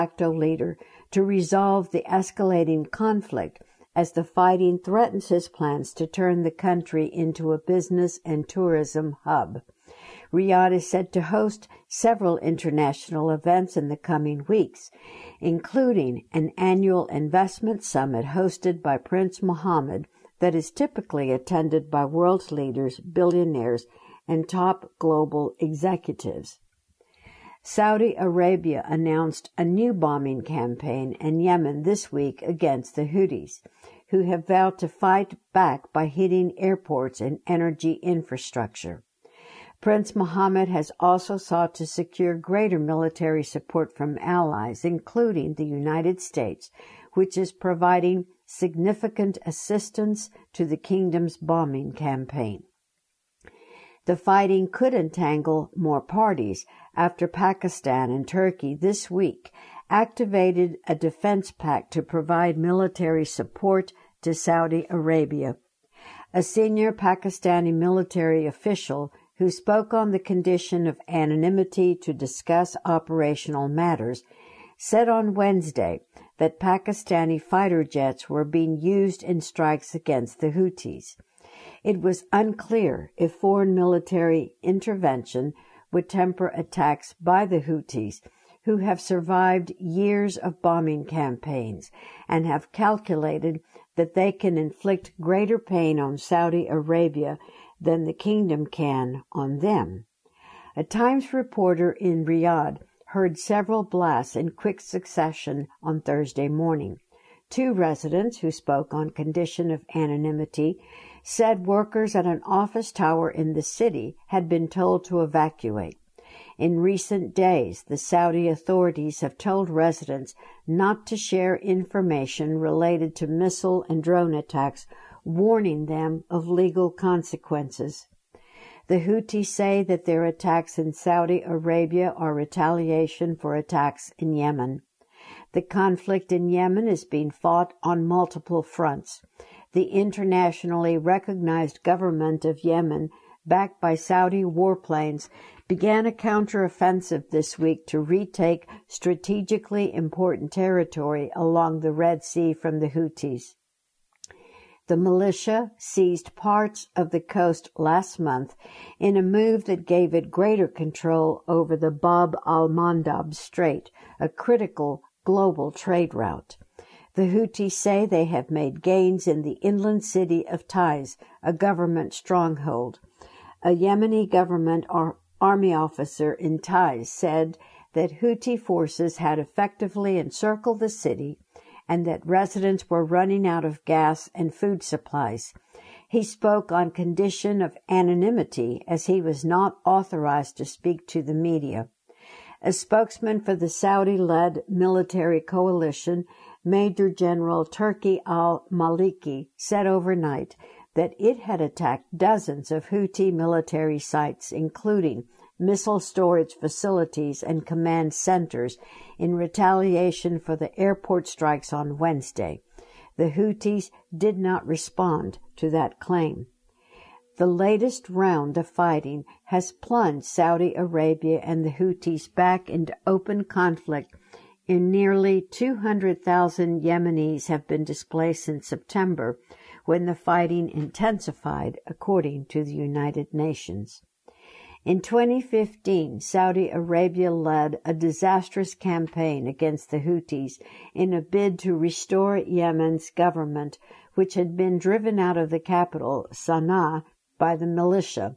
facto leader to resolve the escalating conflict as the fighting threatens his plans to turn the country into a business and tourism hub. Riyadh is said to host several international events in the coming weeks, including an annual investment summit hosted by Prince Mohammed that is typically attended by world leaders, billionaires, and top global executives. Saudi Arabia announced a new bombing campaign in Yemen this week against the Houthis, who have vowed to fight back by hitting airports and energy infrastructure. Prince Mohammed has also sought to secure greater military support from allies, including the United States, which is providing significant assistance to the kingdom's bombing campaign. The fighting could entangle more parties after Pakistan and Turkey this week activated a defense pact to provide military support to Saudi Arabia. A senior Pakistani military official who spoke on the condition of anonymity to discuss operational matters said on Wednesday that Pakistani fighter jets were being used in strikes against the Houthis. It was unclear if foreign military intervention would temper attacks by the Houthis, who have survived years of bombing campaigns and have calculated that they can inflict greater pain on Saudi Arabia than the kingdom can on them. A Times reporter in Riyadh heard several blasts in quick succession on Thursday morning. Two residents who spoke on condition of anonymity said workers at an office tower in the city had been told to evacuate. In recent days, the Saudi authorities have told residents not to share information related to missile and drone attacks, warning them of legal consequences. The Houthis say that their attacks in Saudi Arabia are retaliation for attacks in Yemen. The conflict in Yemen is being fought on multiple fronts. The internationally recognized government of Yemen, backed by Saudi warplanes, began a counteroffensive this week to retake strategically important territory along the Red Sea from the Houthis. The militia seized parts of the coast last month in a move that gave it greater control over the Bab al-Mandab Strait, a critical global trade route. The Houthis say they have made gains in the inland city of Taiz, a government stronghold. A Yemeni government army officer in Taiz said that Houthi forces had effectively encircled the city and that residents were running out of gas and food supplies. He spoke on condition of anonymity as he was not authorized to speak to the media. A spokesman for the Saudi-led military coalition, Major General Turki al-Maliki, said overnight that it had attacked dozens of Houthi military sites, including missile storage facilities and command centers, in retaliation for the airport strikes on Wednesday. The Houthis did not respond to that claim. The latest round of fighting has plunged Saudi Arabia and the Houthis back into open conflict, and nearly 200,000 Yemenis have been displaced since September, when the fighting intensified, according to the United Nations. In 2015, Saudi Arabia led a disastrous campaign against the Houthis in a bid to restore Yemen's government, which had been driven out of the capital, Sana'a, by the militia.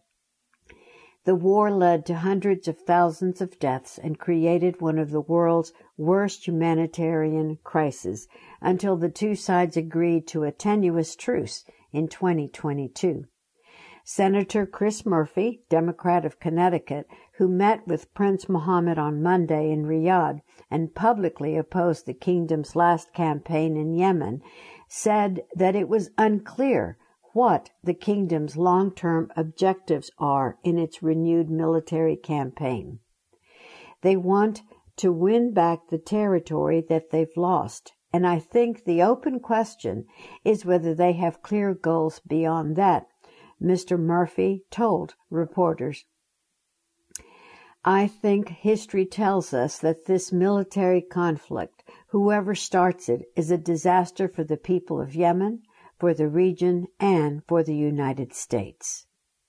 The war led to hundreds of thousands of deaths and created one of the world's worst humanitarian crises until the two sides agreed to a tenuous truce in 2022. Senator Chris Murphy, Democrat of Connecticut, who met with Prince Mohammed on Monday in Riyadh and publicly opposed the kingdom's last campaign in Yemen, said that it was unclear what the kingdom's long-term objectives are in its renewed military campaign. They want to win back the territory that they've lost, and I think the open question is whether they have clear goals beyond that, Mr. Murphy told reporters. I think history tells us that this military conflict, whoever starts it, is a disaster for the people of Yemen, for the region, and for the United States.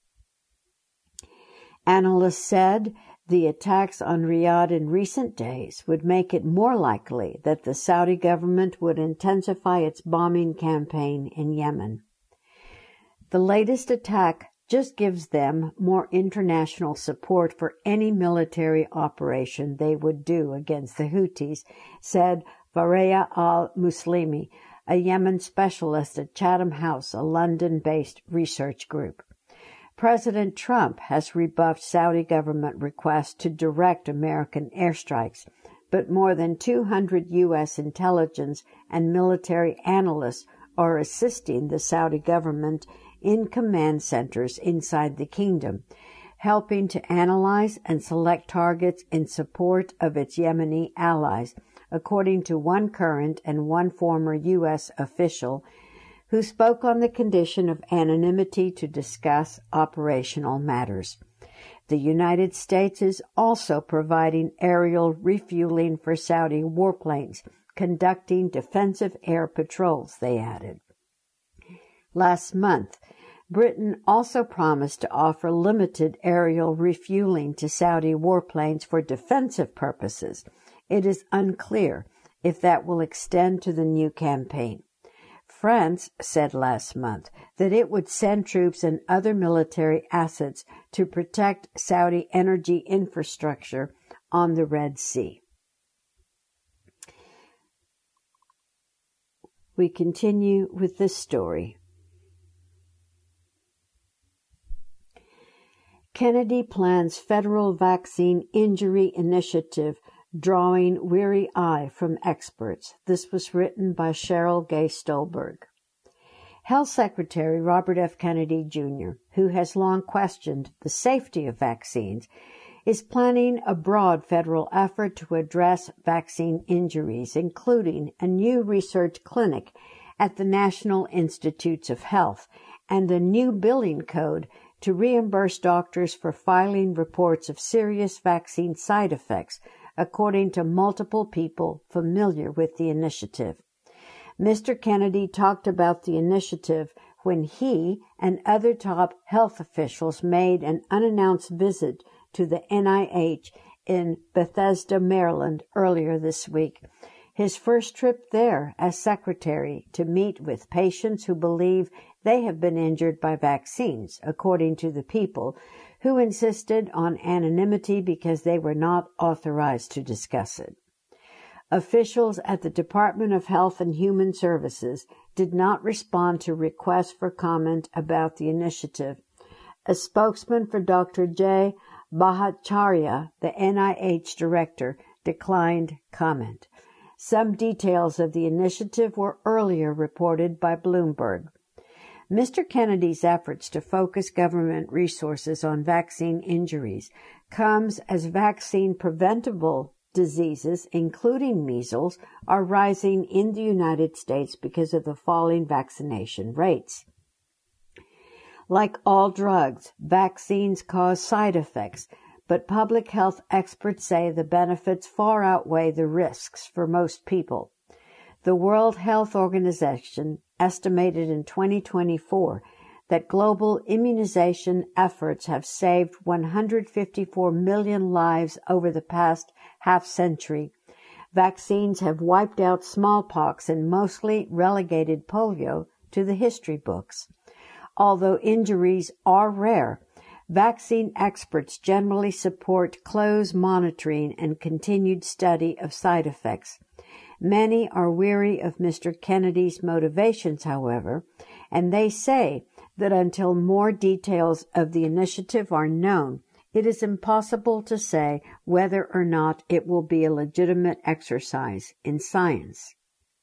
Analysts said the attacks on Riyadh in recent days would make it more likely that the Saudi government would intensify its bombing campaign in Yemen. The latest attack just gives them more international support for any military operation they would do against the Houthis, said Fareeha al-Muslimi, a Yemen specialist at Chatham House, a London-based research group. President Trump has rebuffed Saudi government requests to direct American airstrikes, but more than 200 U.S. intelligence and military analysts are assisting the Saudi government in command centers inside the kingdom, helping to analyze and select targets in support of its Yemeni allies, according to one current and one former U.S. official who spoke on the condition of anonymity to discuss operational matters. The United States is also providing aerial refueling for Saudi warplanes, conducting defensive air patrols, they added. Last month, Britain also promised to offer limited aerial refueling to Saudi warplanes for defensive purposes. It is unclear if that will extend to the new campaign. France said last month that it would send troops and other military assets to protect Saudi energy infrastructure on the Red Sea. We continue with this story. Kennedy plans federal vaccine injury initiative drawing weary eye from experts. This was written by Cheryl Gay Stolberg. Health Secretary Robert F. Kennedy, Jr., who has long questioned the safety of vaccines, is planning a broad federal effort to address vaccine injuries, including a new research clinic at the National Institutes of Health and a new billing code to reimburse doctors for filing reports of serious vaccine side effects, according to multiple people familiar with the initiative. Mr. Kennedy talked about the initiative when he and other top health officials made an unannounced visit to the NIH in Bethesda, Maryland, earlier this week. His first trip there as secretary to meet with patients who believe they have been injured by vaccines, according to the people, who insisted on anonymity because they were not authorized to discuss it. Officials at the Department of Health and Human Services did not respond to requests for comment about the initiative. A spokesman for Dr. Jay Bhattacharya, the NIH director, declined comment. Some details of the initiative were earlier reported by Bloomberg. Mr. Kennedy's efforts to focus government resources on vaccine injuries comes as vaccine-preventable diseases, including measles, are rising in the United States because of the falling vaccination rates. Like all drugs, vaccines cause side effects, but public health experts say the benefits far outweigh the risks for most people. The World Health Organization estimated in 2024 that global immunization efforts have saved 154 million lives over the past half-century. Vaccines have wiped out smallpox and mostly relegated polio to the history books. Although injuries are rare, vaccine experts generally support close monitoring and continued study of side effects. Many are weary of Mr. Kennedy's motivations, however, and they say that until more details of the initiative are known, it is impossible to say whether or not it will be a legitimate exercise in science.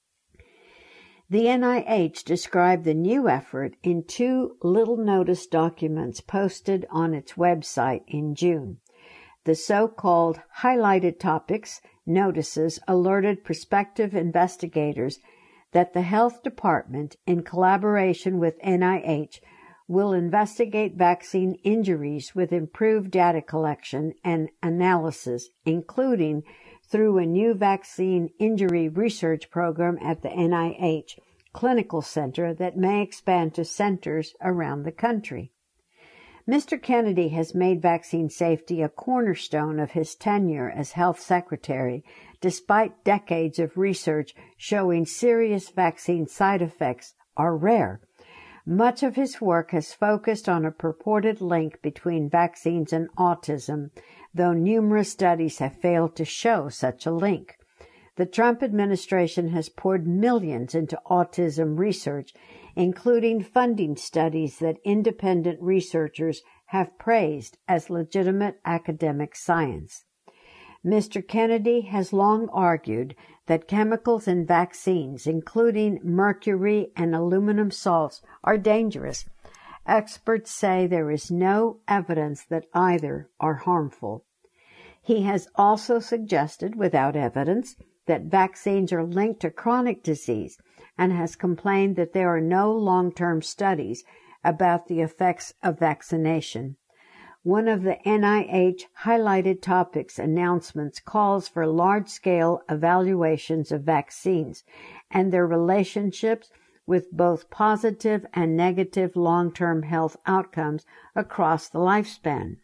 The NIH described the new effort in two little-noticed documents posted on its website in June. The so-called highlighted topics notices alerted prospective investigators that the health department, in collaboration with NIH, will investigate vaccine injuries with improved data collection and analysis, including through a new vaccine injury research program at the NIH Clinical Center that may expand to centers around the country. Mr. Kennedy has made vaccine safety a cornerstone of his tenure as Health Secretary, despite decades of research showing serious vaccine side effects are rare. Much of his work has focused on a purported link between vaccines and autism, though numerous studies have failed to show such a link. The Trump administration has poured millions into autism research, including funding studies that independent researchers have praised as legitimate academic science. Mr. Kennedy has long argued that chemicals in vaccines, including mercury and aluminum salts, are dangerous. Experts say there is no evidence that either are harmful. He has also suggested, without evidence, that vaccines are linked to chronic disease and has complained that there are no long-term studies about the effects of vaccination. One of the NIH highlighted topics announcements calls for large-scale evaluations of vaccines and their relationships with both positive and negative long-term health outcomes across the lifespan.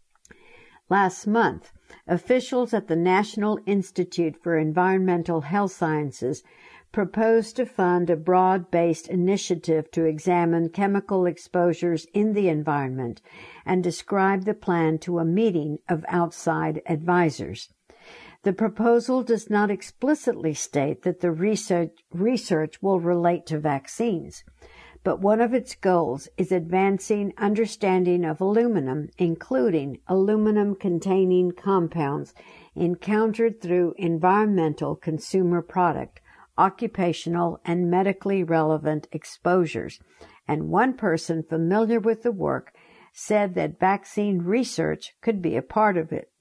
Last month, officials at the National Institute for Environmental Health Sciences proposed to fund a broad-based initiative to examine chemical exposures in the environment and describe the plan to a meeting of outside advisors. The proposal does not explicitly state that the research will relate to vaccines, but one of its goals is advancing understanding of aluminum, including aluminum-containing compounds encountered through environmental consumer product, occupational and medically relevant exposures, and one person familiar with the work said that vaccine research could be a part of it.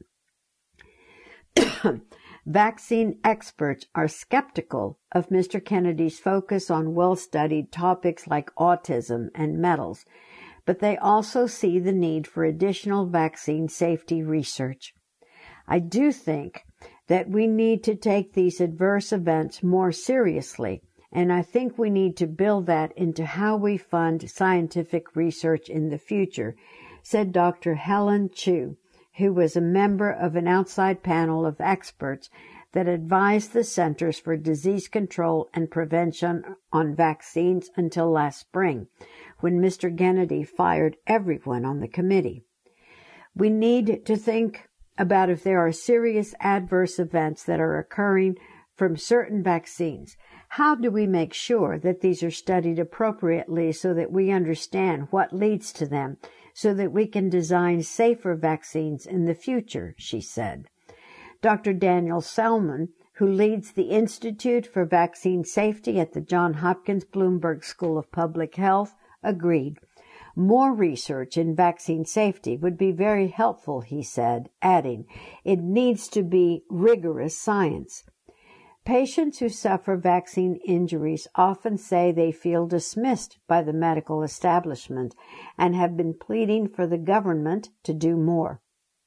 Vaccine experts are skeptical of Mr. Kennedy's focus on well-studied topics like autism and metals, but they also see the need for additional vaccine safety research. I do think that we need to take these adverse events more seriously, and I think we need to build that into how we fund scientific research in the future, said Dr. Helen Chu, who was a member of an outside panel of experts that advised the Centers for Disease Control and Prevention on vaccines until last spring, when Mr. Kennedy fired everyone on the committee. We need to think about if there are serious adverse events that are occurring from certain vaccines. How do we make sure that these are studied appropriately so that we understand what leads to them, so that we can design safer vaccines in the future, she said. Dr. Daniel Selman, who leads the Institute for Vaccine Safety at the Johns Hopkins Bloomberg School of Public Health, agreed. More research in vaccine safety would be very helpful, he said, adding, it needs to be rigorous science. Patients who suffer vaccine injuries often say they feel dismissed by the medical establishment and have been pleading for the government to do more.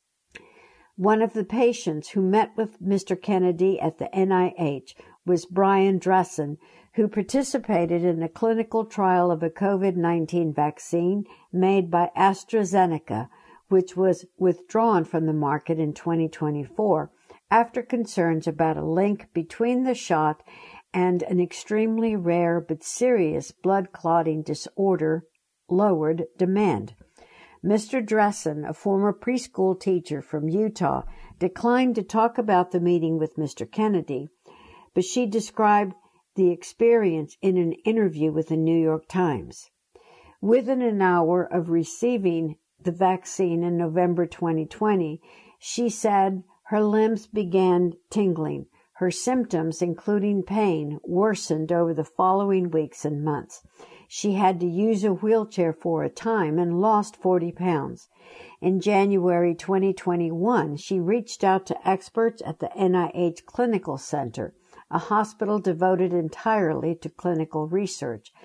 One of the patients who met with Mr. Kennedy at the NIH was Brian Dressen, who participated in a clinical trial of a COVID-19 vaccine made by AstraZeneca, which was withdrawn from the market in 2024 after concerns about a link between the shot and an extremely rare but serious blood clotting disorder lowered demand. Mr. Dressen, a former preschool teacher from Utah, declined to talk about the meeting with Mr. Kennedy, but she described the experience in an interview with the New York Times. Within an hour of receiving the vaccine in November 2020, she said her limbs began tingling. Her symptoms, including pain, worsened over the following weeks and months. She had to use a wheelchair for a time and lost 40 pounds. In January 2021, she reached out to experts at the NIH Clinical Center, a hospital devoted entirely to clinical research.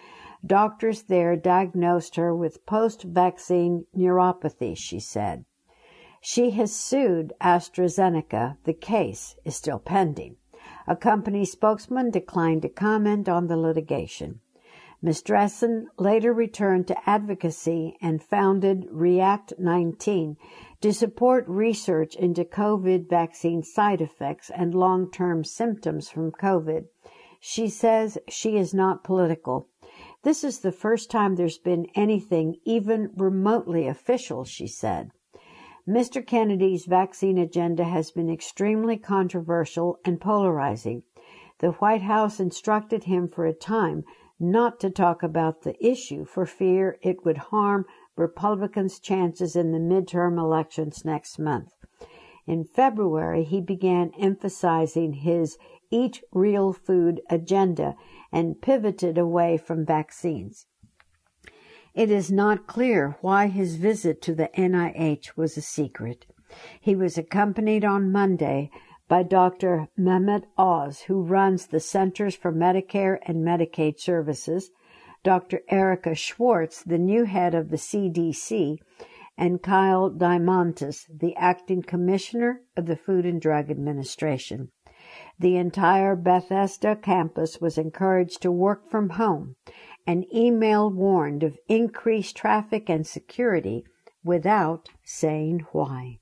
Doctors there diagnosed her with post-vaccine neuropathy, she said. She has sued AstraZeneca. The case is still pending. A company spokesman declined to comment on the litigation. Ms. Dressen later returned to advocacy and founded React-19 to support research into COVID vaccine side effects and long-term symptoms from COVID. She says she is not political. This is the first time there's been anything even remotely official, she said. Mr. Kennedy's vaccine agenda has been extremely controversial and polarizing. The White House instructed him for a time not to talk about the issue for fear it would harm Republicans' chances in the midterm elections next month. In February, he began emphasizing his Eat Real Food agenda and pivoted away from vaccines. It is not clear why his visit to the NIH was a secret. He was accompanied on Monday by Dr. Mehmet Oz, who runs the Centers for Medicare and Medicaid Services, Dr. Erica Schwartz, the new head of the CDC, and Kyle Diamantis, the acting commissioner of the Food and Drug Administration. The entire Bethesda campus was encouraged to work from home. An email warned of increased traffic and security without saying why.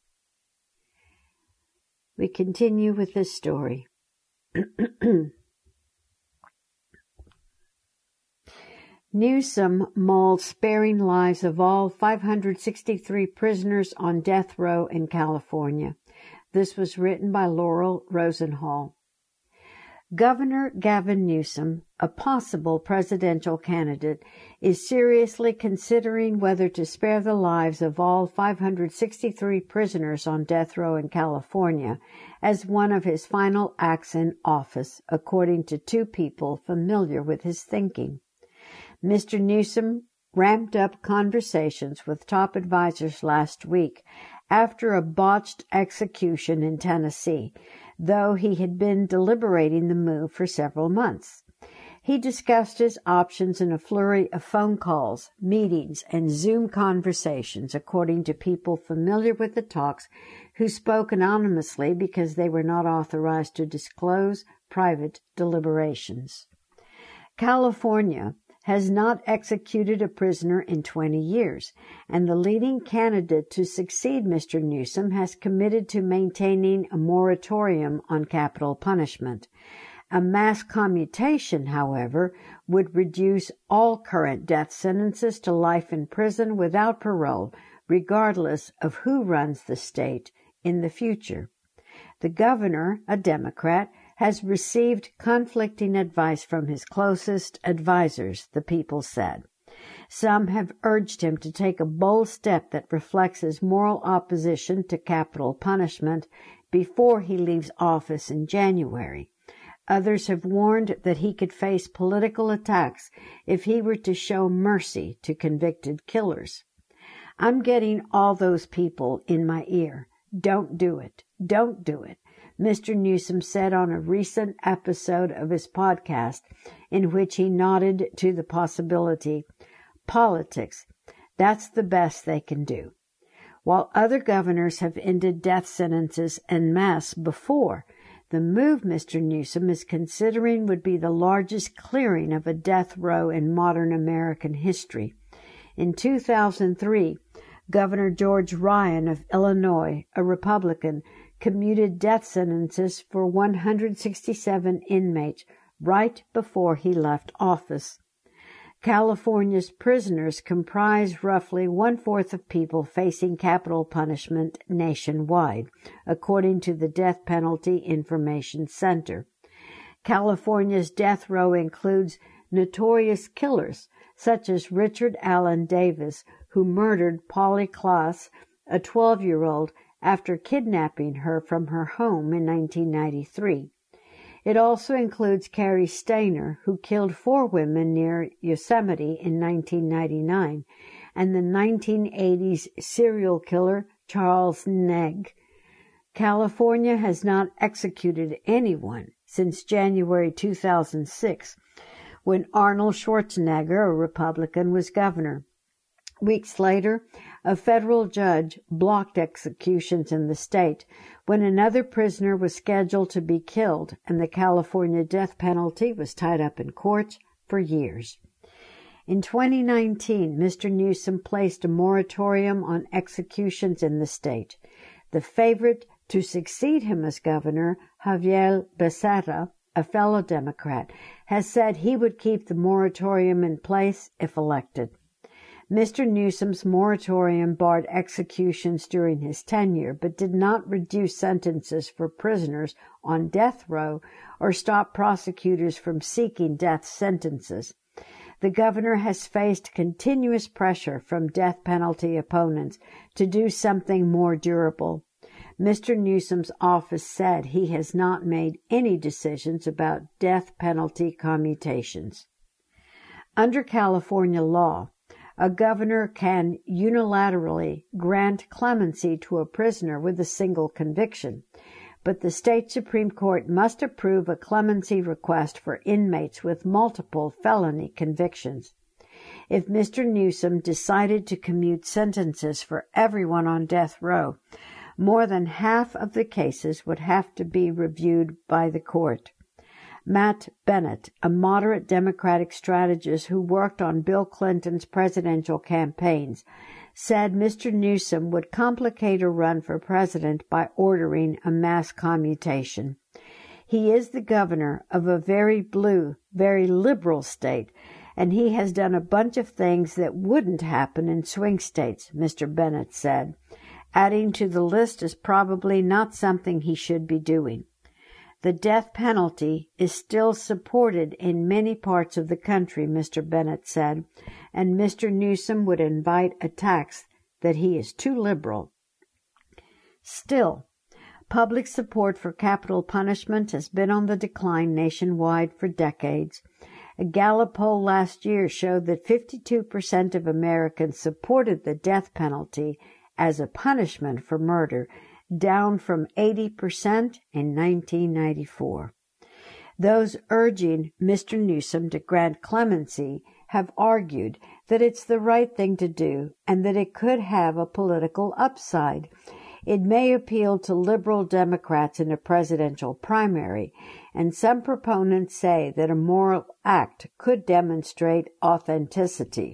We continue with this story. Newsom mauled sparing lives of all 563 prisoners on death row in California. This was written by Laurel Rosenhall. Governor Gavin Newsom, a possible presidential candidate, is seriously considering whether to spare the lives of all 563 prisoners on death row in California as one of his final acts in office, according to two people familiar with his thinking. Mr. Newsom ramped up conversations with top advisors last week after a botched execution in Tennessee, though he had been deliberating the move for several months. He discussed his options in a flurry of phone calls, meetings, and Zoom conversations, according to people familiar with the talks who spoke anonymously because they were not authorized to disclose private deliberations. California has not executed a prisoner in 20 years, and the leading candidate to succeed Mr. Newsom has committed to maintaining a moratorium on capital punishment. A mass commutation, however, would reduce all current death sentences to life in prison without parole, regardless of who runs the state in the future. The governor, a Democrat, has received conflicting advice from his closest advisers, the people said. Some have urged him to take a bold step that reflects his moral opposition to capital punishment before he leaves office in January. Others have warned that he could face political attacks if he were to show mercy to convicted killers. I'm getting all those people in my ear. Don't do it. Don't do it. Mr. Newsom said on a recent episode of his podcast, in which he nodded to the possibility, politics, that's the best they can do. While other governors have ended death sentences en masse before, the move Mr. Newsom is considering would be the largest clearing of a death row in modern American history. In 2003, Governor George Ryan of Illinois, a Republican, commuted death sentences for 167 inmates right before he left office. California's prisoners comprise roughly 1/4 of people facing capital punishment nationwide, according to the Death Penalty Information Center. California's death row includes notorious killers such as Richard Allen Davis, who murdered Polly Klaas, a 12-year-old, after kidnapping her from her home in 1993. It also includes Cary Stayner, who killed 4 women near Yosemite in 1999, and the 1980s serial killer Charles Negg. California has not executed anyone since January 2006, when Arnold Schwarzenegger, a Republican, was governor. Weeks later, a federal judge blocked executions in the state when another prisoner was scheduled to be killed, and the California death penalty was tied up in courts for years. In 2019, Mr. Newsom placed a moratorium on executions in the state. The favorite to succeed him as governor, Javier Becerra, a fellow Democrat, has said he would keep the moratorium in place if elected. Mr. Newsom's moratorium barred executions during his tenure, but did not reduce sentences for prisoners on death row or stop prosecutors from seeking death sentences. The governor has faced continuous pressure from death penalty opponents to do something more durable. Mr. Newsom's office said he has not made any decisions about death penalty commutations. Under California law, a governor can unilaterally grant clemency to a prisoner with a single conviction, but the state Supreme Court must approve a clemency request for inmates with multiple felony convictions. If Mr. Newsom decided to commute sentences for everyone on death row, more than half of the cases would have to be reviewed by the court. Matt Bennett, a moderate Democratic strategist who worked on Bill Clinton's presidential campaigns, said Mr. Newsom would complicate a run for president by ordering a mass commutation. He is the governor of a very blue, very liberal state, and he has done a bunch of things that wouldn't happen in swing states, Mr. Bennett said. Adding to the list is probably not something he should be doing. The death penalty is still supported in many parts of the country, Mr. Bennett said, and Mr. Newsom would invite attacks that he is too liberal. Still, public support for capital punishment has been on the decline nationwide for decades. A Gallup poll last year showed that 52% of Americans supported the death penalty as a punishment for murder, down from 80% in 1994. Those urging Mr. Newsom to grant clemency have argued that it's the right thing to do and that it could have a political upside. It may appeal to liberal Democrats in a presidential primary, and some proponents say that a moral act could demonstrate authenticity.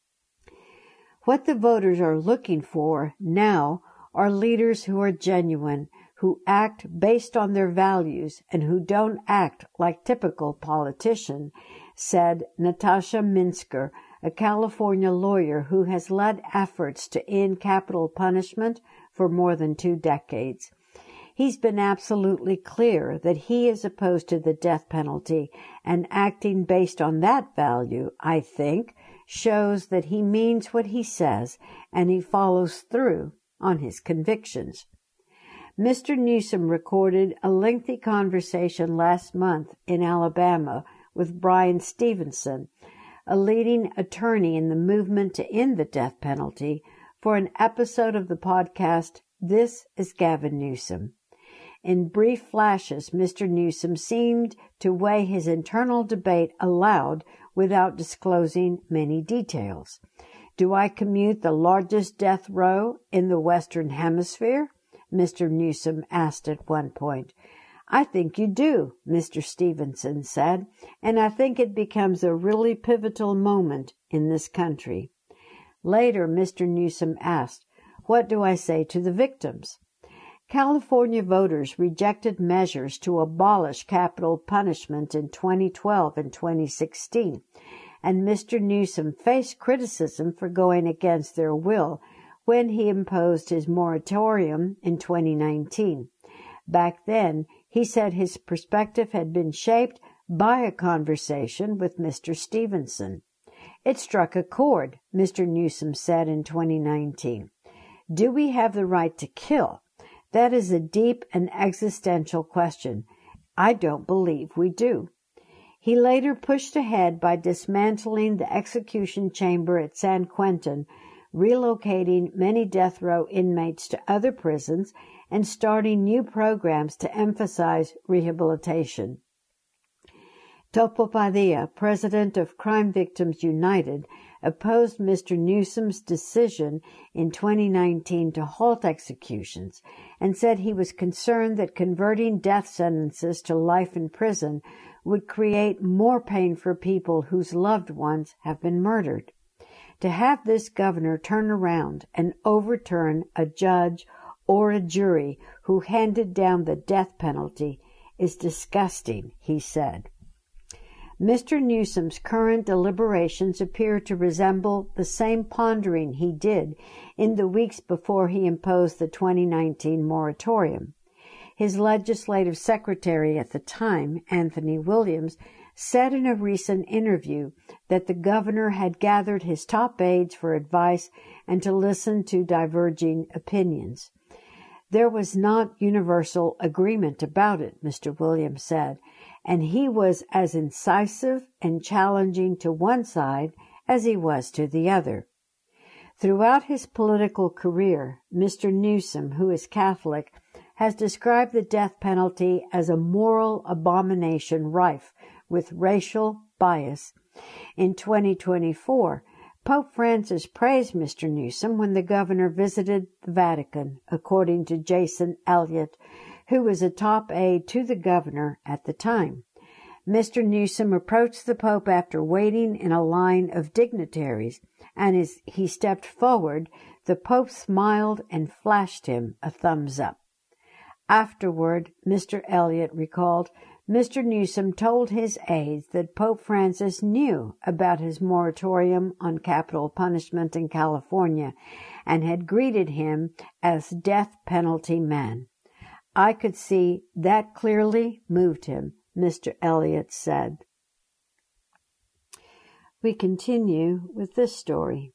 What the voters are looking for now are leaders who are genuine, who act based on their values, and who don't act like typical politicians, said Natasha Minsker, a California lawyer who has led efforts to end capital punishment for more than 2 decades. He's been absolutely clear that he is opposed to the death penalty, and acting based on that value, I think, shows that he means what he says and he follows through on his convictions. Mr. Newsom recorded a lengthy conversation last month in Alabama with Brian Stevenson, a leading attorney in the movement to end the death penalty, for an episode of the podcast, This is Gavin Newsom. In brief flashes, Mr. Newsom seemed to weigh his internal debate aloud without disclosing many details. Do I commute the largest death row in the Western Hemisphere? Mr. Newsom asked at one point. I think you do, Mr. Stevenson said, and I think it becomes a really pivotal moment in this country. Later, Mr. Newsom asked, what do I say to the victims? California voters rejected measures to abolish capital punishment in 2012 and 2016, and Mr. Newsom faced criticism for going against their will when he imposed his moratorium in 2019. Back then, he said his perspective had been shaped by a conversation with Mr. Stevenson. It struck a chord, Mr. Newsom said in 2019. Do we have the right to kill? That is a deep and existential question. I don't believe we do. He later pushed ahead by dismantling the execution chamber at San Quentin, relocating many death row inmates to other prisons, and starting new programs to emphasize rehabilitation. Topo Padilla, president of Crime Victims United, opposed Mr. Newsom's decision in 2019 to halt executions and said he was concerned that converting death sentences to life in prison would create more pain for people whose loved ones have been murdered. To have this governor turn around and overturn a judge or a jury who handed down the death penalty is disgusting, he said. Mr. Newsom's current deliberations appear to resemble the same pondering he did in the weeks before he imposed the 2019 moratorium. His legislative secretary at the time, Anthony Williams, said in a recent interview that the governor had gathered his top aides for advice and to listen to diverging opinions. There was not universal agreement about it, Mr. Williams said, and he was as incisive and challenging to one side as he was to the other. Throughout his political career, Mr. Newsom, who is Catholic, has described the death penalty as a moral abomination rife with racial bias. In 2024, Pope Francis praised Mr. Newsom when the governor visited the Vatican, according to Jason Elliott, who was a top aide to the governor at the time. Mr. Newsom approached the Pope after waiting in a line of dignitaries, and as he stepped forward, the Pope smiled and flashed him a thumbs up. Afterward, Mr. Elliott recalled, Mr. Newsom told his aides that Pope Francis knew about his moratorium on capital punishment in California and had greeted him as death penalty man. I could see that clearly moved him, Mr. Elliott said. We continue with this story.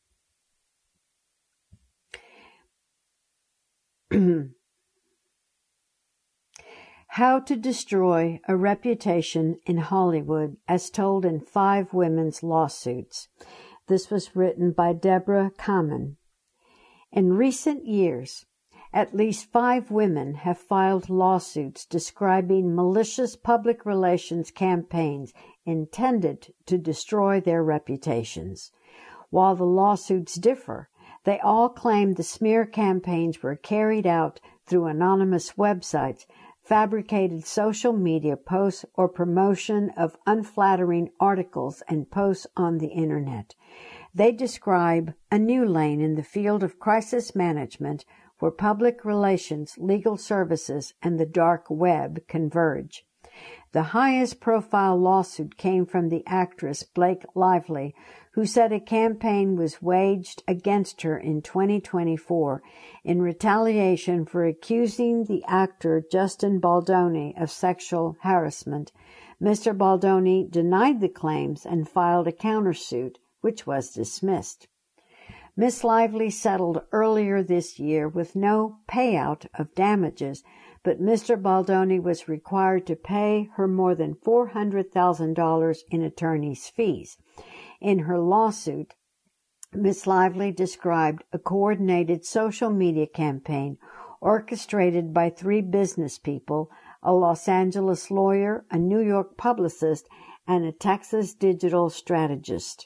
How to Destroy a Reputation in Hollywood, as told in 5 women's lawsuits. This was written by Deborah Kamen. In recent years, at least 5 women have filed lawsuits describing malicious public relations campaigns intended to destroy their reputations. While the lawsuits differ, they all claim the smear campaigns were carried out through anonymous websites, fabricated social media posts, or promotion of unflattering articles and posts on the Internet. They describe a new lane in the field of crisis management where public relations, legal services, and the dark web converge. The highest profile lawsuit came from the actress Blake Lively, who said a campaign was waged against her in 2024 in retaliation for accusing the actor Justin Baldoni of sexual harassment. Mr. Baldoni denied the claims and filed a countersuit, which was dismissed. Miss Lively settled earlier this year with no payout of damages, but Mr. Baldoni was required to pay her more than $400,000 in attorney's fees. In her lawsuit, Miss Lively described a coordinated social media campaign orchestrated by 3 business people, a Los Angeles lawyer, a New York publicist, and a Texas digital strategist.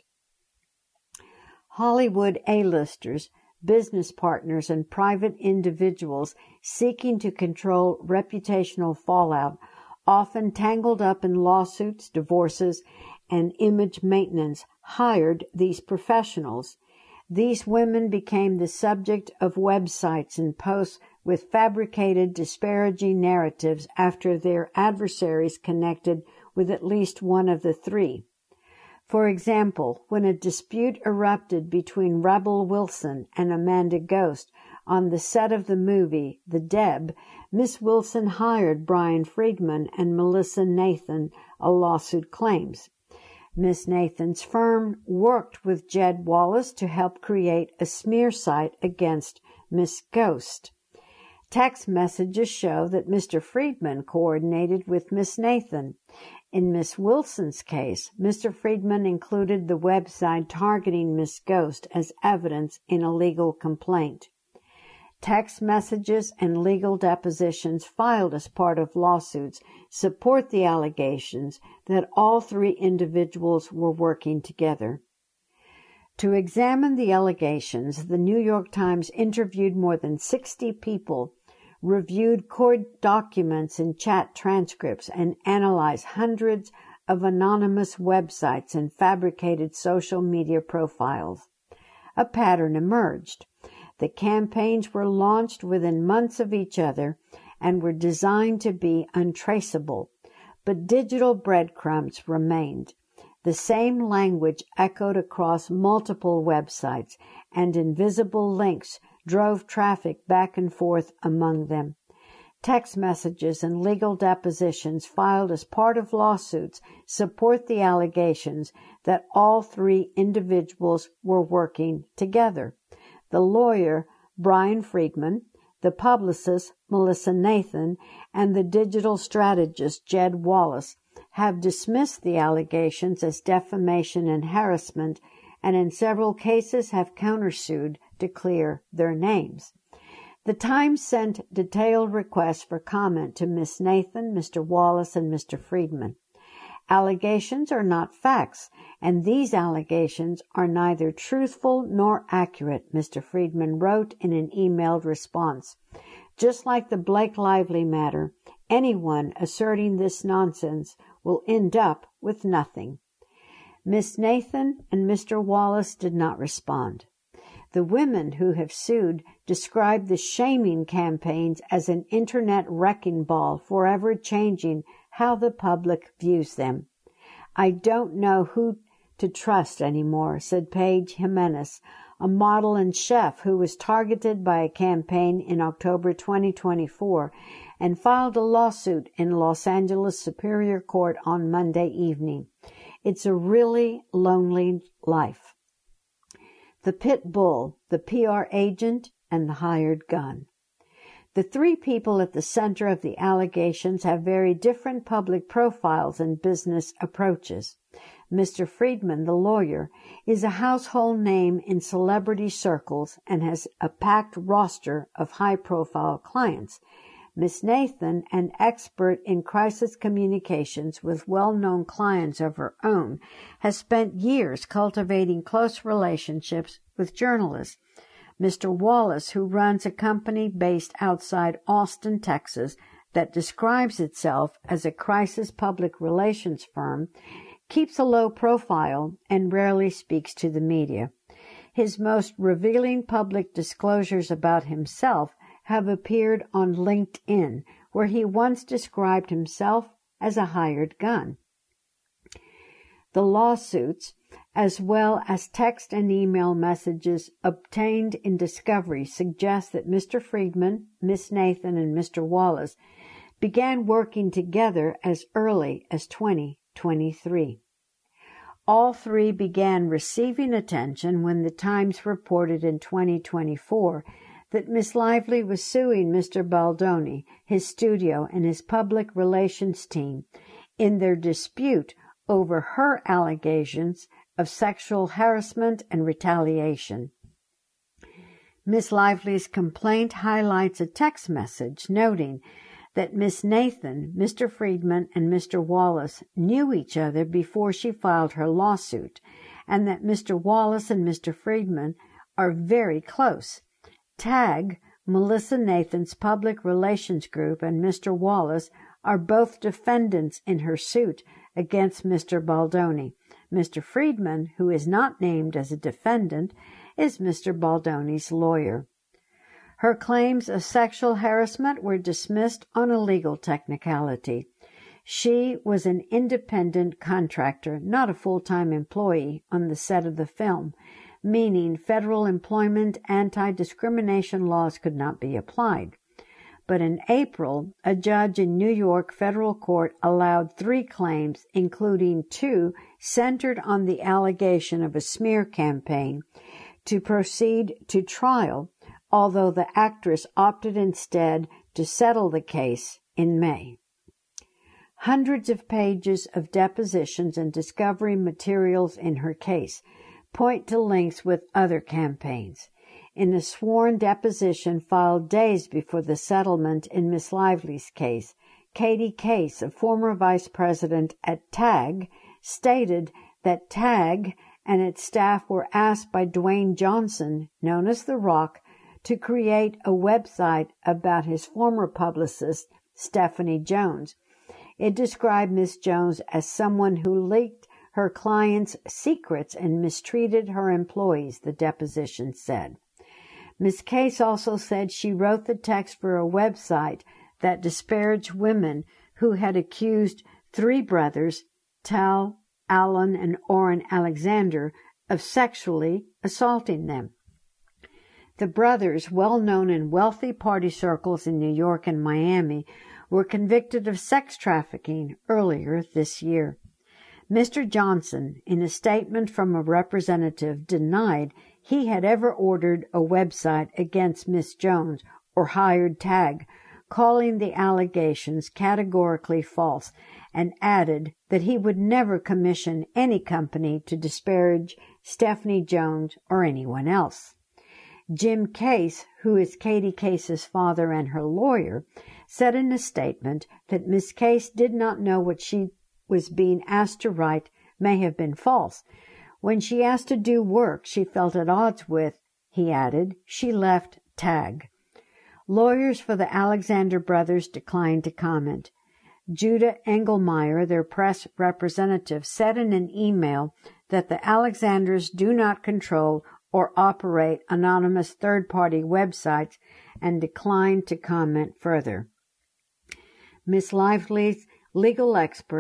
Hollywood A-listers, business partners, and private individuals seeking to control reputational fallout, often tangled up in lawsuits, divorces, and image maintenance, hired these professionals. These women became the subject of websites and posts with fabricated, disparaging narratives after their adversaries connected with at least one of the 3. For example, when a dispute erupted between Rebel Wilson and Amanda Ghost on the set of the movie The Deb, Miss Wilson hired Brian Friedman and Melissa Nathan, a lawsuit claims. Miss Nathan's firm worked with Jed Wallace to help create a smear site against Miss Ghost. Text messages show that Mr. Friedman coordinated with Miss Nathan. In Miss Wilson's case, Mr. Friedman included the website targeting Miss Ghost as evidence in a legal complaint. Text messages and legal depositions filed as part of lawsuits support the allegations that all three individuals were working together. To examine the allegations, the New York Times interviewed more than 60 people, reviewed court documents and chat transcripts, and analyzed hundreds of anonymous websites and fabricated social media profiles. A pattern emerged. The campaigns were launched within months of each other and were designed to be untraceable, but digital breadcrumbs remained. The same language echoed across multiple websites, and invisible links drove traffic back and forth among them. Text messages and legal depositions filed as part of lawsuits support the allegations that all three individuals were working together. The lawyer, Brian Friedman, the publicist, Melissa Nathan, and the digital strategist, Jed Wallace, have dismissed the allegations as defamation and harassment, and in several cases have countersued to clear their names. The Times sent detailed requests for comment to Ms. Nathan, Mr. Wallace, and Mr. Friedman. Allegations are not facts, and these allegations are neither truthful nor accurate, Mr. Friedman wrote in an emailed response. Just like the Blake Lively matter, anyone asserting this nonsense will end up with nothing. Miss Nathan and Mr. Wallace did not respond. The women who have sued describe the shaming campaigns as an internet wrecking ball, forever changing how the public views them. I don't know who to trust anymore, said Paige Jimenez, a model and chef who was targeted by a campaign in October 2024 and filed a lawsuit in Los Angeles Superior Court on Monday evening. It's a really lonely life. The pit bull, the PR agent, and the hired gun. The three people at the center of the allegations have very different public profiles and business approaches. Mr. Friedman, the lawyer, is a household name in celebrity circles and has a packed roster of high-profile clients. Miss Nathan, an expert in crisis communications with well-known clients of her own, has spent years cultivating close relationships with journalists. Mr. Wallace, who runs a company based outside Austin, Texas, that describes itself as a crisis public relations firm, keeps a low profile and rarely speaks to the media. His most revealing public disclosures about himself have appeared on LinkedIn, where he once described himself as a hired gun. The lawsuits, as well as text and email messages obtained in discovery, suggest that Mr. Friedman, Miss Nathan, and Mr. Wallace began working together as early as 2023. All three began receiving attention when the Times reported in 2024 that Miss Lively was suing Mr. Baldoni, his studio, and his public relations team in their dispute over her allegations of sexual harassment and retaliation. Miss Lively's complaint highlights a text message noting that Miss Nathan, Mr. Friedman, and Mr. Wallace knew each other before she filed her lawsuit, and that Mr. Wallace and Mr. Friedman are very close. TAG, Melissa Nathan's public relations group, and Mr. Wallace are both defendants in her suit against Mr. Baldoni. Mr. Friedman, who is not named as a defendant, is Mr. Baldoni's lawyer. Her claims of sexual harassment were dismissed on a legal technicality. She was an independent contractor, not a full-time employee, on the set of the film, meaning federal employment anti-discrimination laws could not be applied. But in April, a judge in New York federal court allowed 3 claims, including 2 centered on the allegation of a smear campaign, to proceed to trial, although the actress opted instead to settle the case in May. Hundreds of pages of depositions and discovery materials in her case point to links with other campaigns. in a sworn deposition filed days before the settlement in Miss Lively's case. Katie Case, a former vice president at TAG, stated that TAG and its staff were asked by Dwayne Johnson, known as The Rock, to create a website about his former publicist, Stephanie Jones. It described Miss Jones as someone who leaked her clients' secrets and mistreated her employees, the deposition said. Ms. Case also said she wrote the text for a website that disparaged women who had accused three brothers, Tal, Alan, and Orrin Alexander, of sexually assaulting them. The brothers, well known in wealthy party circles in New York and Miami, were convicted of sex trafficking earlier this year. Mr. Johnson, in a statement from a representative, denied he had ever ordered a website against Miss Jones or hired TAG, calling the allegations categorically false, and added that he would never commission any company to disparage Stephanie Jones or anyone else. Jim Case, who is Katie Case's father and her lawyer, said in a statement that Miss Case did not know what she was being asked to write may have been false. When she asked to do work she felt at odds with, he added, she left TAG. Lawyers for the Alexander brothers declined to comment. Judah Engelmeyer, their press representative, said in an email that the Alexanders do not control or operate anonymous third-party websites and declined to comment further. Miss Lively's legal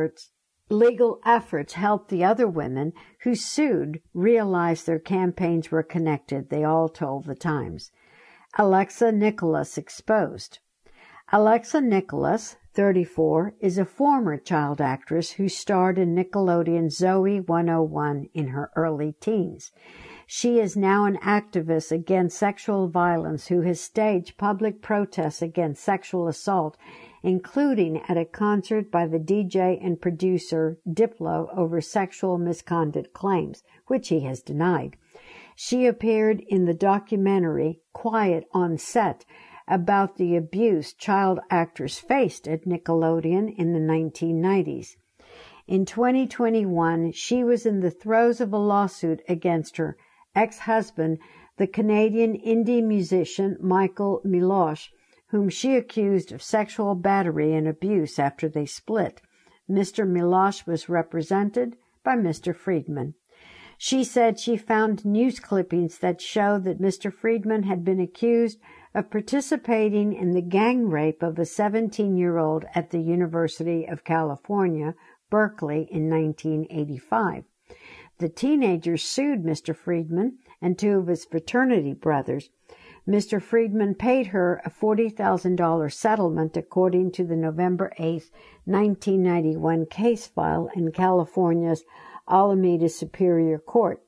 efforts helped the other women who sued realize their campaigns were connected, they all told the Times. Alexa Nicholas exposed. Alexa Nicholas, 34, is a former child actress who starred in Nickelodeon's Zoe 101 in her early teens. She is now an activist against sexual violence who has staged public protests against sexual assault, including at a concert by the DJ and producer Diplo over sexual misconduct claims, which he has denied. She appeared in the documentary Quiet on Set about the abuse child actors faced at Nickelodeon in the 1990s. In 2021, she was in the throes of a lawsuit against her ex-husband, the Canadian indie musician Michael Milosh, whom she accused of sexual battery and abuse after they split. Mr. Milosh was represented by Mr. Friedman. She said she found news clippings that showed that Mr. Friedman had been accused of participating in the gang rape of a 17-year-old at the University of California, Berkeley, in 1985. The teenager sued Mr. Friedman and two of his fraternity brothers. Mr. Friedman paid her a $40,000 settlement according to the November 8, 1991 case file in California's Alameda Superior Court.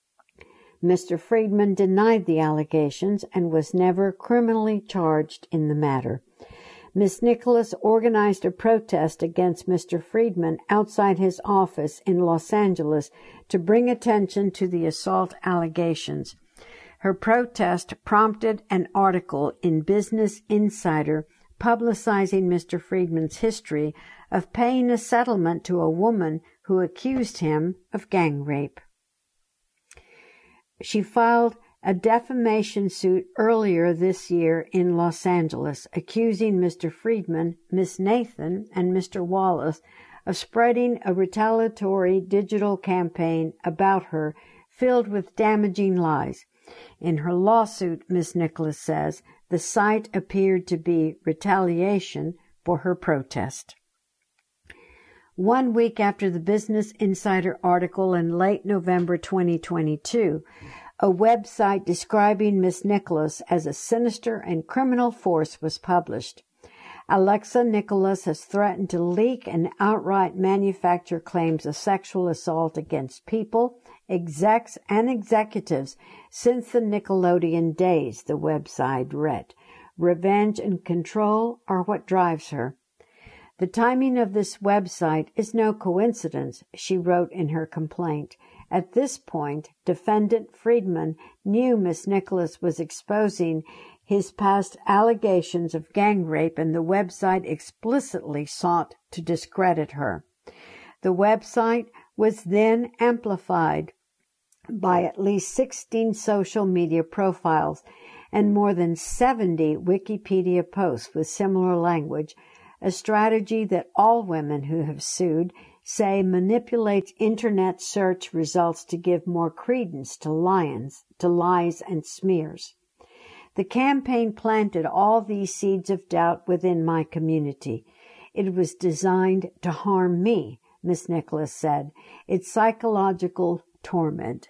Mr. Friedman denied the allegations and was never criminally charged in the matter. Miss Nicholas organized a protest against Mr. Friedman outside his office in Los Angeles to bring attention to the assault allegations. Her protest prompted an article in Business Insider publicizing Mr. Friedman's history of paying a settlement to a woman who accused him of gang rape. She filed a defamation suit earlier this year in Los Angeles, accusing Mr. Friedman, Miss Nathan, and Mr. Wallace of spreading a retaliatory digital campaign about her filled with damaging lies. In her lawsuit, Miss Nicholas says, the site appeared to be retaliation for her protest. 1 week after the Business Insider article in late November 2022, a website describing Miss Nicholas as a sinister and criminal force was published. Alexa Nicholas has threatened to leak and outright manufacture claims of sexual assault against people, execs, and executives since the Nickelodeon days, the website read. Revenge and control are what drives her. The timing of this website is no coincidence, she wrote in her complaint. At this point, defendant Friedman knew Miss Nicholas was exposing his past allegations of gang rape, and the website explicitly sought to discredit her. The website was then amplified by at least 16 social media profiles and more than 70 Wikipedia posts with similar language, a strategy that all women who have sued say manipulates Internet search results to give more credence to lies and smears. The campaign planted all these seeds of doubt within my community. It was designed to harm me, Miss Nicholas said. It's psychological torment.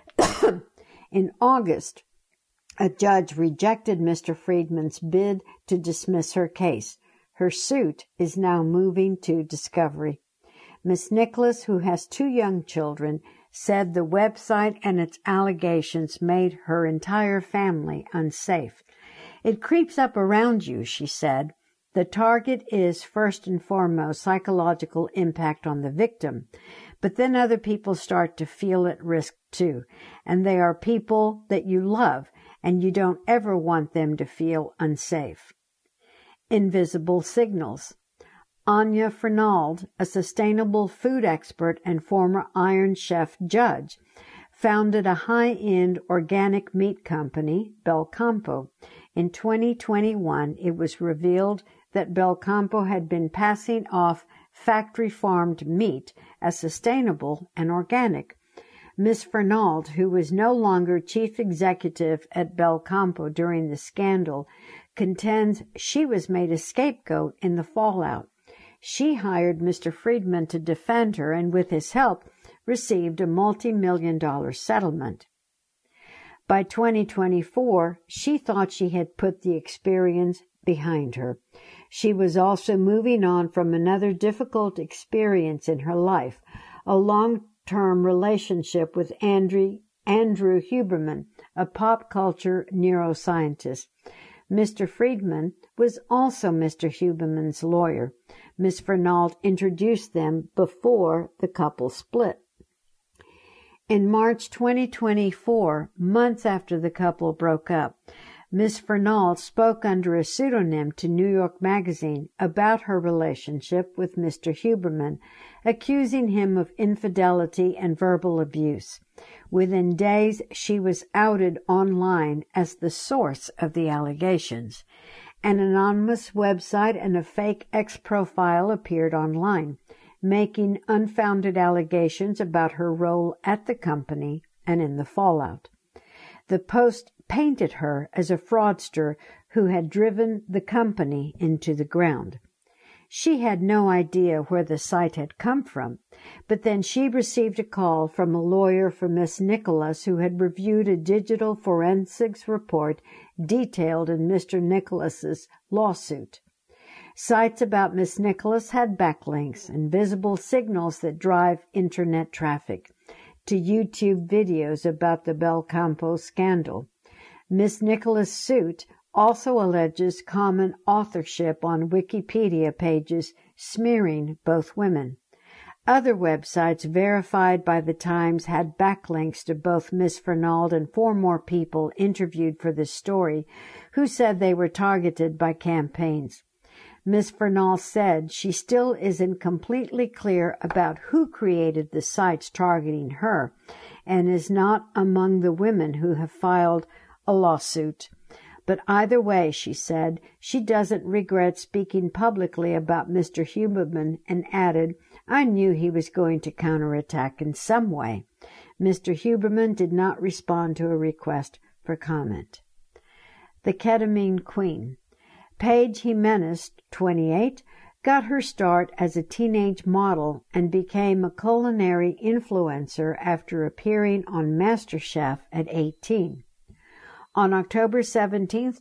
In August, a judge rejected Mr. Friedman's bid to dismiss her case. Her suit is now moving to discovery. Miss Nicholas, who has 2 young children, said the website and its allegations made her entire family unsafe. It creeps up around you, she said. The target is first and foremost psychological impact on the victim, but then other people start to feel at risk too, and they are people that you love, and you don't ever want them to feel unsafe. Invisible signals. Anya Fernald, a sustainable food expert and former Iron Chef judge, founded a high-end organic meat company, Belcampo. In 2021, it was revealed that Belcampo had been passing off factory-farmed meat as sustainable and organic. Miss Fernald, who was no longer chief executive at Belcampo during the scandal, contends she was made a scapegoat in the fallout. She hired Mr. Friedman to defend her and, with his help, received a multi-million-dollar settlement. By 2024, she thought she had put the experience behind her. She was also moving on from another difficult experience in her life, a long-term relationship with Andrew Huberman, a pop culture neuroscientist. Mr. Friedman was also Mr. Huberman's lawyer. Miss Fernald introduced them before the couple split. In March 2024, months after the couple broke up, Miss Fernald spoke under a pseudonym to New York Magazine about her relationship with Mr. Huberman, accusing him of infidelity and verbal abuse. Within days, she was outed online as the source of the allegations. An anonymous website and a fake X-profile appeared online, making unfounded allegations about her role at the company and in the fallout. The post painted her as a fraudster who had driven the company into the ground. She had no idea where the site had come from, but then she received a call from a lawyer for Miss Nicholas who had reviewed a digital forensics report detailed in Mr. Nicholas's lawsuit. Sites about Miss Nicholas had backlinks and visible signals that drive Internet traffic to YouTube videos about the Belcampo scandal. Miss Nicholas' suit also alleges common authorship on Wikipedia pages, smearing both women. Other websites verified by the Times had backlinks to both Miss Fernald and 4 more people interviewed for this story who said they were targeted by campaigns. Miss Fernald said she still isn't completely clear about who created the sites targeting her and is not among the women who have filed a lawsuit. But either way, she said, she doesn't regret speaking publicly about Mr. Huberman and added, I knew he was going to counterattack in some way. Mr. Huberman did not respond to a request for comment. The Ketamine Queen. Paige Jimenez, 28, got her start as a teenage model and became a culinary influencer after appearing on MasterChef at 18. On October 17,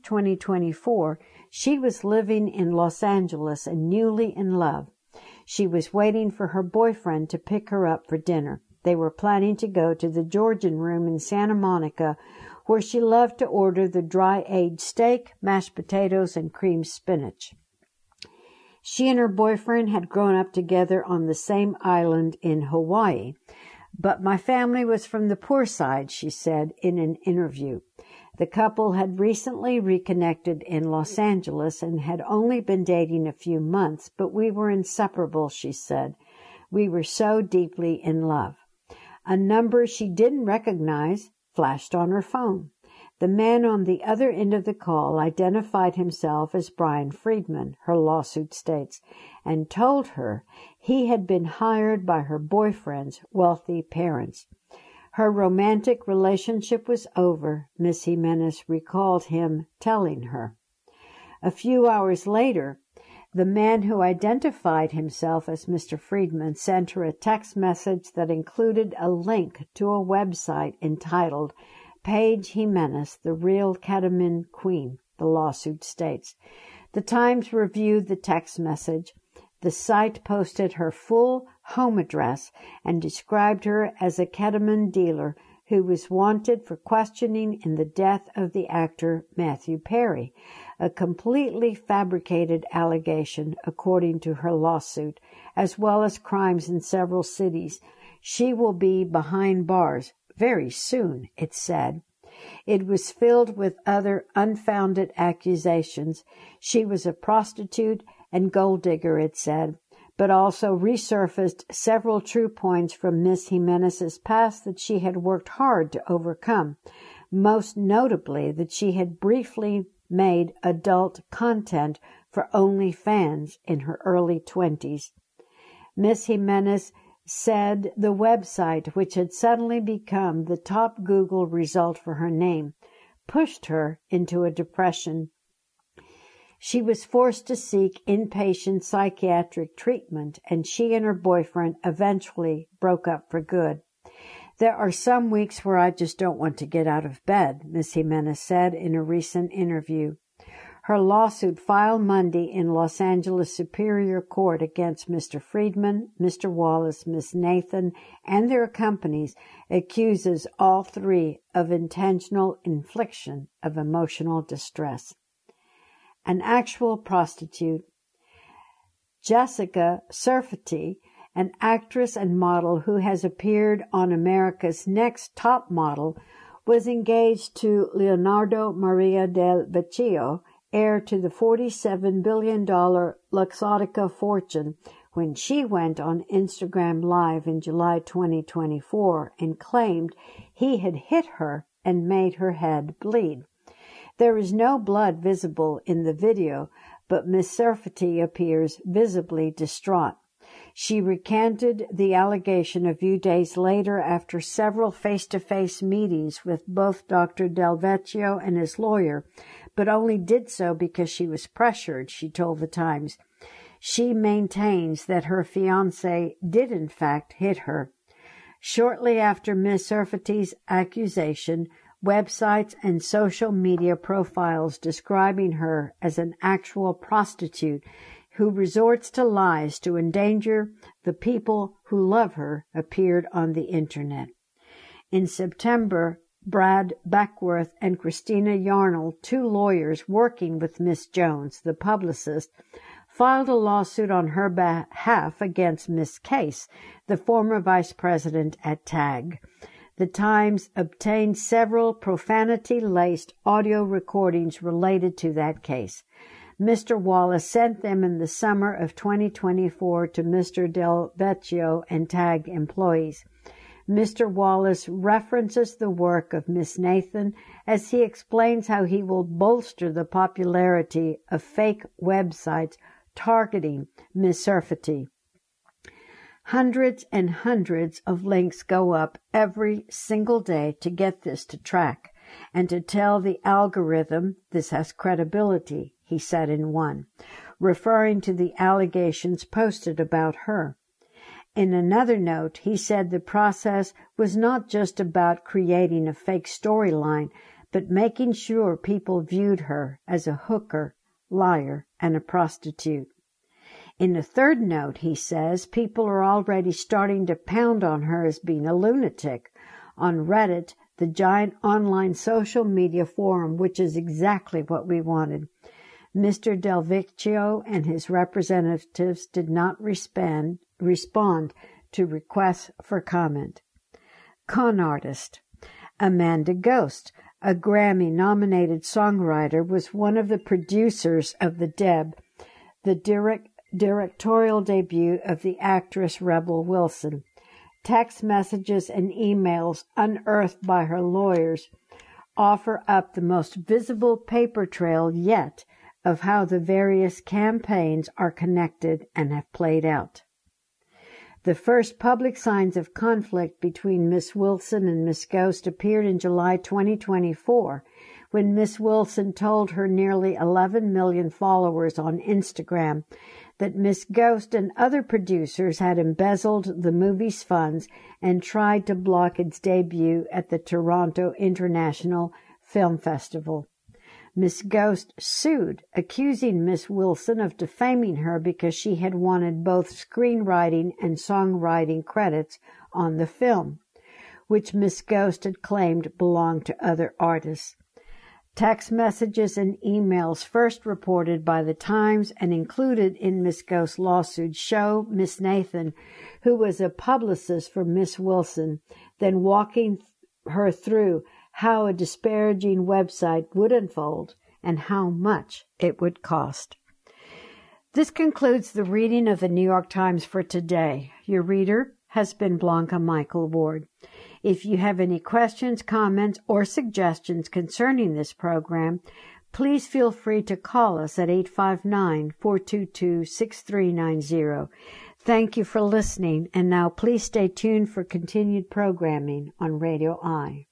2024, she was living in Los Angeles and newly in love. She was waiting for her boyfriend to pick her up for dinner. They were planning to go to the Georgian Room in Santa Monica, where she loved to order the dry-aged steak, mashed potatoes, and creamed spinach. She and her boyfriend had grown up together on the same island in Hawaii. But my family was from the poor side, she said in an interview. The couple had recently reconnected in Los Angeles and had only been dating a few months, but we were inseparable, she said. We were so deeply in love. A number she didn't recognize flashed on her phone. The man on the other end of the call identified himself as Brian Friedman, her lawsuit states, and told her he had been hired by her boyfriend's wealthy parents. Her romantic relationship was over, Miss Jimenez recalled him telling her. A few hours later, the man who identified himself as Mr. Friedman sent her a text message that included a link to a website entitled Paige Jimenez, the Real Ketamine Queen, the lawsuit states. The Times reviewed the text message. The site posted her full home address and described her as a ketamine dealer who was wanted for questioning in the death of the actor Matthew Perry, a completely fabricated allegation according to her lawsuit, as well as crimes in several cities. She will be behind bars very soon, it said. It was filled with other unfounded accusations. She was a prostitute and gold digger, it said, but also resurfaced several true points from Miss Jimenez's past that she had worked hard to overcome, most notably that she had briefly made adult content for OnlyFans in her early 20s. Miss Jimenez said the website, which had suddenly become the top Google result for her name, pushed her into a depression. She was forced to seek inpatient psychiatric treatment, and she and her boyfriend eventually broke up for good. There are some weeks where I just don't want to get out of bed, Miss Jimenez said in a recent interview. Her lawsuit filed Monday in Los Angeles Superior Court against Mr. Friedman, Mr. Wallace, Miss Nathan, and their companies accuses all three of intentional infliction of emotional distress. An actual prostitute, Jessica Surfati, an actress and model who has appeared on America's Next Top Model, was engaged to Leonardo Maria del Vecchio, heir to the $47 billion Luxottica fortune, when she went on Instagram Live in July 2024 and claimed he had hit her and made her head bleed. There is no blood visible in the video, but Miss Surfati appears visibly distraught. She recanted the allegation a few days later after several face-to-face meetings with both Dr. Del Vecchio and his lawyer, but only did so because she was pressured, she told The Times. She maintains that her fiancé did in fact hit her. Shortly after Ms. Surfati's accusation, websites and social media profiles describing her as an actual prostitute who resorts to lies to endanger the people who love her appeared on the Internet. In September, Brad Beckworth and Christina Yarnell, two lawyers working with Miss Jones, the publicist, filed a lawsuit on her behalf against Miss Case, the former vice president at TAG. The Times obtained several profanity-laced audio recordings related to that case. Mr. Wallace sent them in the summer of 2024 to Mr. Del Vecchio and TAG employees. Mr. Wallace references the work of Miss Nathan as he explains how he will bolster the popularity of fake websites targeting Miss Surfati. Hundreds and hundreds of links go up every single day to get this to track and to tell the algorithm this has credibility, he said in one, referring to the allegations posted about her. In another note, he said the process was not just about creating a fake storyline, but making sure people viewed her as a hooker, liar, and a prostitute. In a third note, he says, people are already starting to pound on her as being a lunatic. On Reddit, the giant online social media forum, which is exactly what we wanted, Mr. Del Vecchio and his representatives did not respond to requests for comment. Con artist. Amanda Ghost, a Grammy-nominated songwriter, was one of the producers of The Deb, the directorial debut of the actress Rebel Wilson. Text messages and emails unearthed by her lawyers offer up the most visible paper trail yet of how the various campaigns are connected and have played out. The first public signs of conflict between Miss Wilson and Miss Ghost appeared in July 2024, when Miss Wilson told her nearly 11 million followers on Instagram that Miss Ghost and other producers had embezzled the movie's funds and tried to block its debut at the Toronto International Film Festival. Miss Ghost sued, accusing Miss Wilson of defaming her because she had wanted both screenwriting and songwriting credits on the film, which Miss Ghost had claimed belonged to other artists. Text messages and emails first reported by The Times and included in Miss Ghost's lawsuit show Miss Nathan, who was a publicist for Miss Wilson, then walking her through how a disparaging website would unfold and how much it would cost. This concludes the reading of the New York Times for today. Your reader has been Blanca Michael Ward. If you have any questions, comments, or suggestions concerning this program, please feel free to call us at 859-422-6390. Thank you for listening, and now please stay tuned for continued programming on Radio I.